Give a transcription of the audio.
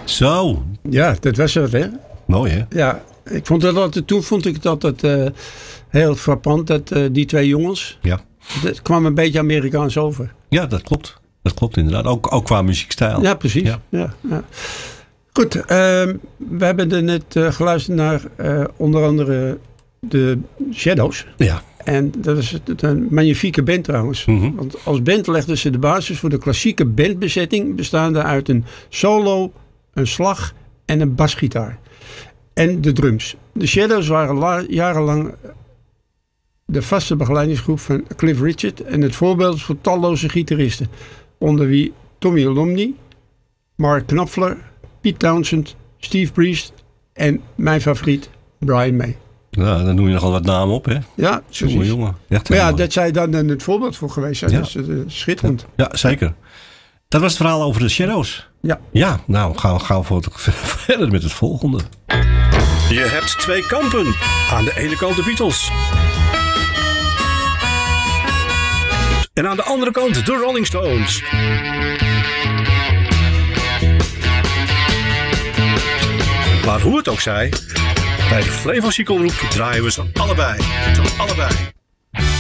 Zo. Ja, dat was het, hè? Mooi, hè? Ja, toen vond ik het altijd heel frappant dat die twee jongens... Ja. Het kwam een beetje Amerikaans over. Ja, dat klopt. Dat klopt inderdaad. Ook qua muziekstijl. Ja, precies. Ja. Goed, we hebben er net geluisterd naar onder andere de Shadows. Ja. En dat is een magnifieke band trouwens. Mm-hmm. Want als band legden ze de basis voor de klassieke bandbezetting... bestaande uit een solo, een slag en een basgitaar. En de drums. De Shadows waren jarenlang de vaste begeleidingsgroep van Cliff Richard... en het voorbeeld voor talloze gitaristen. Onder wie Tommy Iommi, Mark Knopfler, Pete Townshend, Steve Priest... en mijn favoriet, Brian May. Ja, dan noem je nogal wat namen op, hè? Ja, jongen. Echt maar ja, mooi. dat zij dan het voorbeeld voor geweest zijn. Ja. Dat is schitterend. Ja, zeker. Dat was het verhaal over de Shadows. Ja. Ja, nou gaan we verder met het volgende. Je hebt twee kampen. Aan de ene kant de Beatles. En aan de andere kant de Rolling Stones. Maar hoe het ook zij, bij de Flevo Cykelgroep draaien we ze allebei.